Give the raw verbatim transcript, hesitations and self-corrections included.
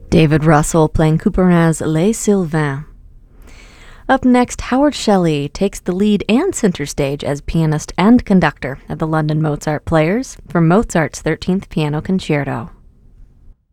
David Russell playing Couperin's Les Sylvains. Up next, Howard Shelley takes the lead and center stage as pianist and conductor of the London Mozart Players for Mozart's thirteenth Piano Concerto.